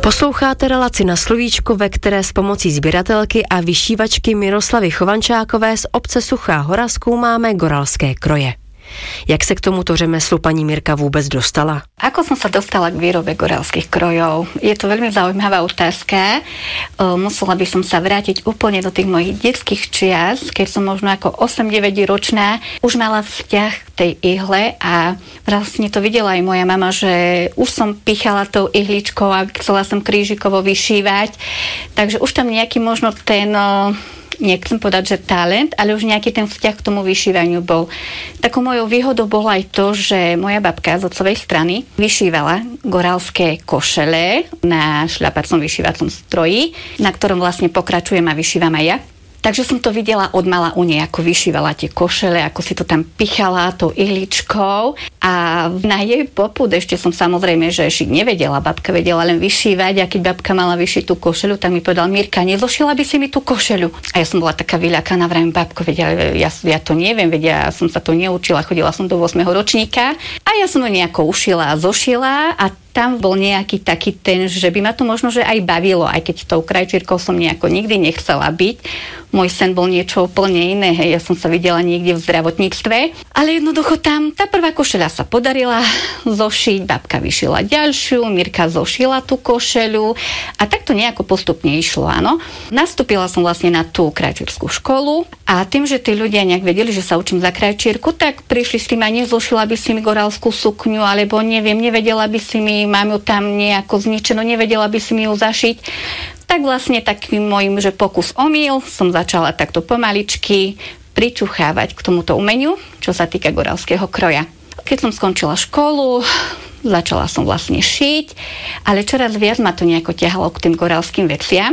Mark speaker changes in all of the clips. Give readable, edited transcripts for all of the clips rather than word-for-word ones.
Speaker 1: Posloucháte relaci Na slovíčko, ve které s pomocí sběratelky a vyšívačky Miroslavy Chovančákové z obce Suchá Hora zkoumáme goralské kroje. Jak se k tomuto řemeslu paní Mirka vůbec dostala?
Speaker 2: Ako som sa dostala k výrobe goralských krojov? Je to veľmi zaujímavá otázka. Musela by som sa vrátiť úplne do tých mojich detských čias, keď som možno ako 8-9 ročná už mala vzťah k tej ihle a vlastne to videla aj moja mama, že už som pichala tou ihličkou a chcela som krížikovo vyšívať. Takže už tam nejaký možno ten... nechcem povedať, že talent, ale už nejaký ten vzťah k tomu vyšívaniu bol. Takou mojou výhodou bolo aj to, že moja babka z otcovej strany vyšívala goralské košele na šľapacom vyšívacom stroji, na ktorom vlastne pokračujem a vyšívam aj ja. Takže som to videla od mala u nej, ako vyšívala tie košele, ako si to tam pichala tou ihličkou a na jej popud ešte som samozrejme, že šiť nevedela, babka vedela len vyšívať a keď babka mala vyšiť tú košelu, tak mi povedala: Mirka, nezošila by si mi tú košelu? A ja som bola taká vyľakaná, vrajím: babko, vedia, ja to neviem, vedia, ja som sa to neučila, chodila som do 8. ročníka a ja som to nejako ušila a zošila a tam bol nejaký taký ten, že by ma to možno, že aj bavilo, aj keď tou krajčírkou som nejako nikdy nechcela byť. Môj sen bol niečo úplne iné, hej, ja som sa videla niekde v zdravotníctve, ale jednoducho tam tá prvá košeľa sa podarila zošiť, babka vyšila ďalšiu, Mirka zošila tú košeľu a tak to nejako postupne išlo, áno. Nastúpila som vlastne na tú krajčírskú školu a tým, že tí ľudia nejak vedeli, že sa učím za krajčírku, tak prišli s tým: a nezošila by si mi goralskú sukňu, alebo neviem, nevedela by si mi, mám ju tam nejako zničenú, nevedela by si mi ju zašiť. Tak vlastne takým môjim, že pokus omyl, som začala takto pomaličky pričuchávať k tomuto umeniu, čo sa týka goralského kroja. Keď som skončila školu, začala som vlastne šiť, ale čoraz viac ma to nejako ťahalo k tým goralským veciam.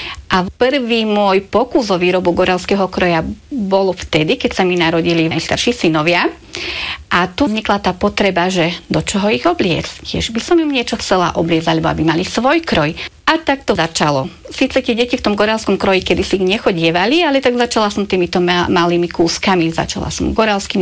Speaker 2: A prvý môj pokus o výrobu goralského kroja bolo vtedy, keď sa mi narodili najstarší synovia. A tu vznikla tá potreba, že do čoho ich obliecť. Tiež by som im niečo chcela obliecť, alebo aby mali svoj kroj. A tak to začalo. Síce tie deti v tom goralskom kroji kedysi ich nechodievali, ale tak začala som týmito malými kúskami. Začala som goralskými